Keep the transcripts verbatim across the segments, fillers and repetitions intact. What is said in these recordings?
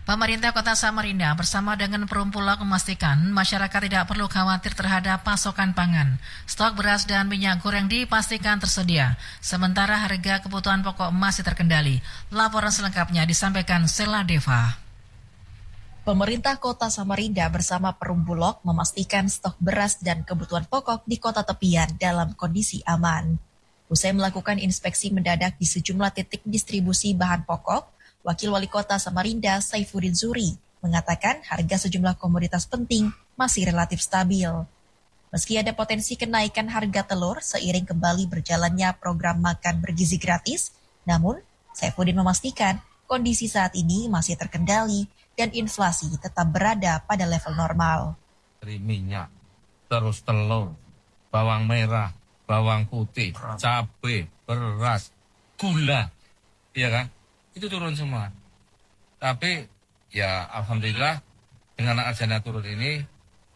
Pemerintah Kota Samarinda bersama dengan Perum Bulog memastikan masyarakat tidak perlu khawatir terhadap pasokan pangan. Stok beras dan minyak goreng dipastikan tersedia, sementara harga kebutuhan pokok masih terkendali. Laporan selengkapnya disampaikan Sela Deva. Pemerintah Kota Samarinda bersama Perum Bulog memastikan stok beras dan kebutuhan pokok di kota tepian dalam kondisi aman. Usai melakukan inspeksi mendadak di sejumlah titik distribusi bahan pokok, Wakil Wali Kota Samarinda Saifuddin Zuri mengatakan harga sejumlah komoditas penting masih relatif stabil. Meski ada potensi kenaikan harga telur seiring kembali berjalannya program makan bergizi gratis, namun Saifuddin memastikan kondisi saat ini masih terkendali dan inflasi tetap berada pada level normal. Dari minyak, terus telur, bawang merah, bawang putih, cabai, beras, gula, ya kan? Itu turun semua. Tapi ya alhamdulillah dengan adanya turun ini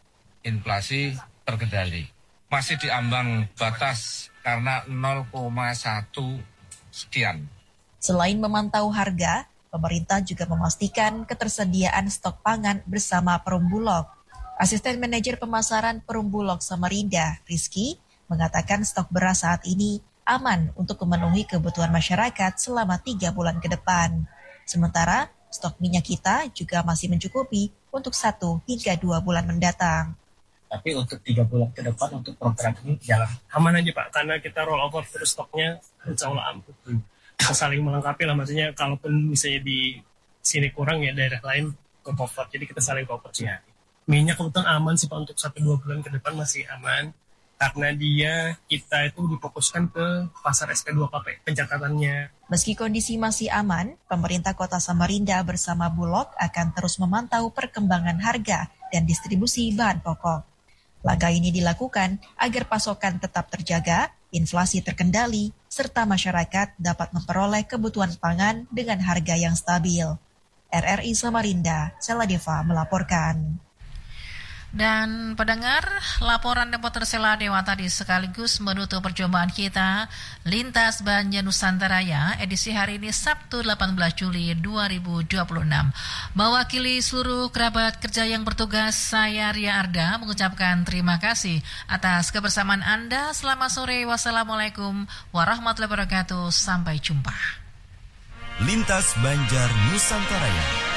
inflasi terkendali. Masih di ambang batas karena nol koma satu sekian. Selain memantau harga, pemerintah juga memastikan ketersediaan stok pangan bersama Perum Bulog. Asisten Manajer Pemasaran Perum Bulog Samarinda, Rizky, mengatakan stok beras saat ini aman untuk memenuhi kebutuhan masyarakat selama tiga bulan ke depan. Sementara, stok minyak kita juga masih mencukupi untuk satu hingga dua bulan mendatang. Tapi untuk tiga bulan ke depan untuk program ini jalan aman aja Pak, karena kita roll over terus stoknya, insya Allah aman. Kita saling melengkapi lah, maksudnya kalaupun misalnya di sini kurang ya daerah lain ke cover, jadi kita saling cover sih. Minyak kebetulan aman sih Pak, untuk satu dua bulan ke depan masih aman. Karena dia, kita itu difokuskan ke pasar S P dua K P, pencatatannya. Meski kondisi masih aman, pemerintah Kota Samarinda bersama Bulog akan terus memantau perkembangan harga dan distribusi bahan pokok. Langkah ini dilakukan agar pasokan tetap terjaga, inflasi terkendali, serta masyarakat dapat memperoleh kebutuhan pangan dengan harga yang stabil. R R I Samarinda, Sela Deva melaporkan. Dan pendengar, laporan reporter Sela Dewa tadi sekaligus menutup perjumpaan kita Lintas Banjar Nusantara edisi hari ini Sabtu delapan belas Juli dua ribu dua puluh enam. Mewakili seluruh kerabat kerja yang bertugas, saya Ria Arda mengucapkan terima kasih atas kebersamaan Anda. Selamat sore, wassalamualaikum warahmatullahi wabarakatuh. Sampai jumpa. Lintas Banjar Nusantara.